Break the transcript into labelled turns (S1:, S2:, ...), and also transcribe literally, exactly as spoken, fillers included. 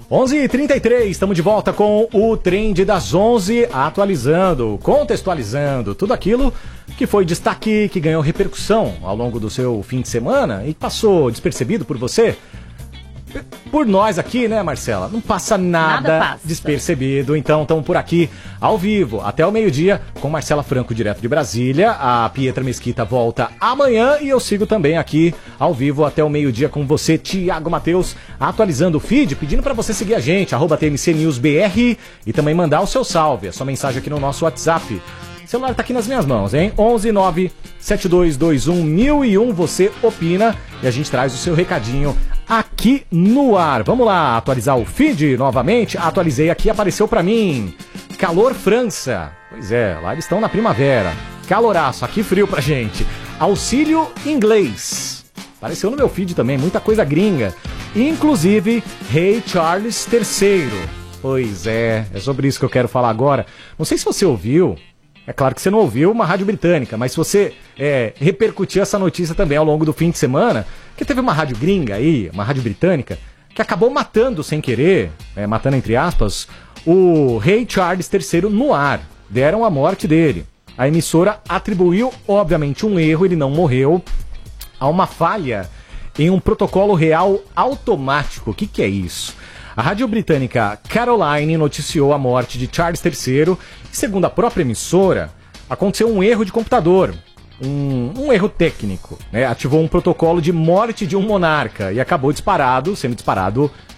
S1: onze e trinta e três, estamos de volta com o Trend das onze, atualizando, contextualizando tudo aquilo que foi destaque, que ganhou repercussão ao longo do seu fim de semana e passou despercebido por você. Por nós aqui, né, Marcela? Não passa nada, nada passa. despercebido. Então, estamos por aqui, ao vivo, até o meio-dia, com Marcela Franco, direto de Brasília. A Pietra Mesquita volta amanhã e eu sigo também aqui, ao vivo, até o meio-dia, com você, Thiago Matheus, atualizando o feed, pedindo para você seguir a gente, arroba T M C News B R, e também mandar o seu salve, a sua mensagem aqui no nosso WhatsApp. O celular tá aqui nas minhas mãos, hein? onze nove sete dois dois um mil e um, você opina e a gente traz o seu recadinho aqui no ar. Vamos lá, atualizar o feed novamente. Atualizei aqui, apareceu pra mim Calor França. Pois é, lá eles estão na primavera. Caloraço, aqui frio pra gente. Auxílio Inglês. Apareceu no meu feed também, muita coisa gringa. Inclusive, Rei Charles terceiro. Pois é, é sobre isso que eu quero falar agora. Não sei se você ouviu. É claro que você não ouviu uma rádio britânica, mas se você é, repercutir essa notícia também ao longo do fim de semana, que teve uma rádio gringa aí, uma rádio britânica, que acabou matando sem querer, é, matando entre aspas, o Rei Charles terceiro no ar. Deram a morte dele. A emissora atribuiu, obviamente, um erro, ele não morreu, a uma falha em um protocolo real automático. O que, que é isso? A rádio britânica Caroline noticiou a morte de Charles terceiro e, segundo a própria emissora, aconteceu um erro de computador, um, um erro técnico, né? Ativou um protocolo de morte de um monarca e acabou disparado, sendo disparado